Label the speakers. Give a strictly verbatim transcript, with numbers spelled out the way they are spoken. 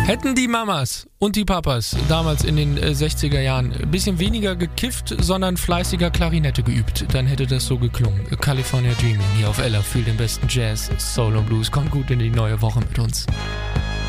Speaker 1: Hätten die Mamas und die Papas damals in den äh, sechziger Jahren ein bisschen weniger gekifft, sondern fleißiger Klarinette geübt, dann hätte das so geklungen. California Dreaming hier auf Ella für den besten Jazz, Soul und Blues. Kommt gut in die neue Woche mit uns.